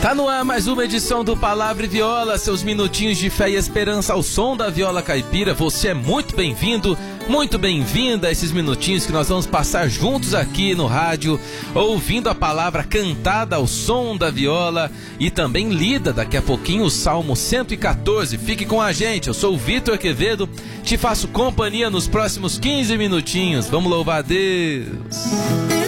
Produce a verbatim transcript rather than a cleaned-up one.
Tá no ar mais uma edição do Palavra e Viola, seus minutinhos de fé e esperança ao som da viola caipira. Você é muito bem-vindo, muito bem-vinda a esses minutinhos que nós vamos passar juntos aqui no rádio, ouvindo a palavra cantada ao som da viola e também lida daqui a pouquinho o Salmo cento e quatorze. Fique com a gente, eu sou o Vitor Quevedo, te faço companhia nos próximos quinze minutinhos. Vamos louvar a Deus.